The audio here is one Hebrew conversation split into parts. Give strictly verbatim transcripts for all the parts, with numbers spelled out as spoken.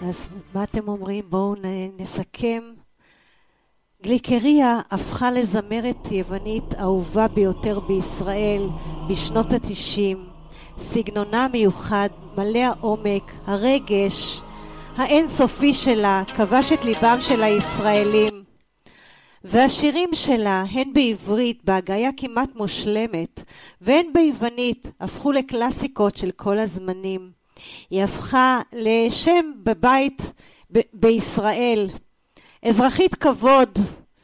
אז מה אתם אומרים? בואו נסכם. גליקריה הפכה לזמרת יוונית אהובה ביותר בישראל בשנות התשעים. סגנונה מיוחד, מלא העומק, הרגש, האינסופי שלה כבש את ליבם של הישראלים. והשירים שלה, הן בעברית, בהגיה כמעט מושלמת, והן ביוונית, הפכו לקלאסיקות של כל הזמנים. היא הפכה לשם בבית ב- בישראל. אזרחית כבוד,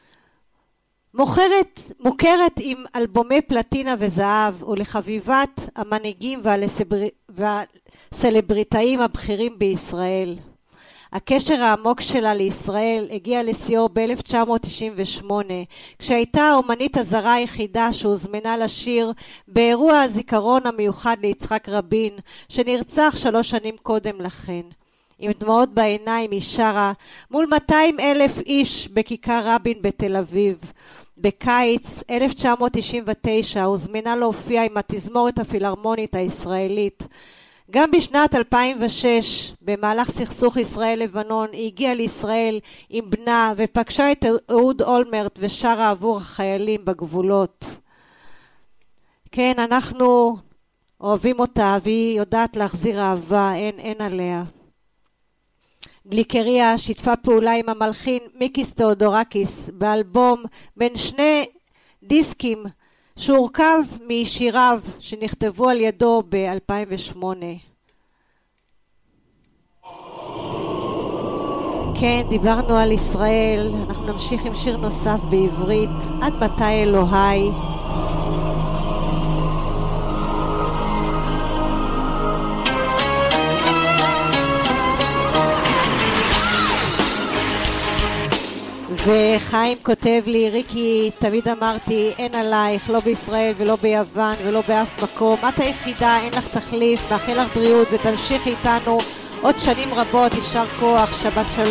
מוכרת, מוכרת עם אלבומי פלטינה וזהב, ולחביבת המנהיגים והסבר, והסלבריטאים הבכירים בישראל. הקשר העמוק שלה לישראל הגיע לשיאו ב-אלף תשע מאות תשעים ושמונה, כשהייתה האומנית הזרה היחידה שהוזמנה לשיר באירוע הזיכרון המיוחד ליצחק רבין, שנרצח שלוש שנים קודם לכן. עם דמעות בעיניים היא שרה מול מאתיים אלף איש בכיכר רבין בתל אביב. בקיץ אלף תשע מאות תשעים ותשע הוזמנה להופיע עם התזמורת הפילהרמונית הישראלית. גם בשנת אלפיים ושש, במהלך סכסוך ישראל-לבנון, היא הגיעה לישראל עם בנה ופגשה את אהוד אולמרט ושרה עבור החיילים בגבולות. כן, אנחנו אוהבים אותה והיא יודעת להחזיר אהבה, אין, אין עליה. גליקריה שיתפה פעולה עם המלחין מיקיס תאודורקיס באלבום בין שני דיסקים שהורכב משיריו שנכתבו על ידו ב-אלפיים ושמונה. כן, דיברנו על ישראל, אנחנו נמשיך עם שיר נוסף בעברית, עד מתי אלוהי. וחיים כותב לי, ריקי, תמיד אמרתי, אין עלייך, לא בישראל ולא ביוון ולא באף מקום. את היחידה, אין לך תחליף, מאחל לך בריאות ותמשיך איתנו עוד שנים רבות. יישר כוח, שבת שלום.